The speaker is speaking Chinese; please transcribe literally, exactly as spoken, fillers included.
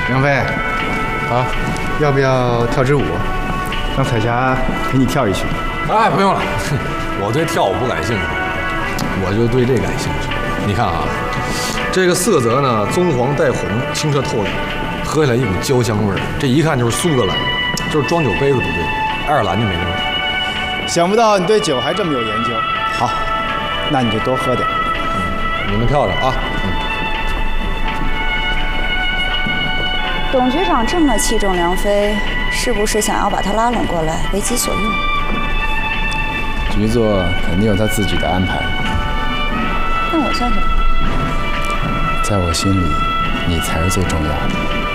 梁飞，啊，要不要跳支舞？让彩霞陪你跳一曲。 哎，不用了，我对跳舞不感兴趣，我就对这感兴趣。你看啊，这个色泽呢，棕黄带红，清澈透亮，喝起来一股焦香味儿，这一看就是苏格兰，就是装酒杯子不对，爱尔兰就没味儿。 想不到你对酒还这么有研究。好，那你就多喝点。 嗯，你们跳着啊。嗯。 董局长这么器重梁飞，是不是想要把他拉拢过来，为己所用？ 局座肯定有他自己的安排。 那我算什么？ 在我心里，你才是最重要的。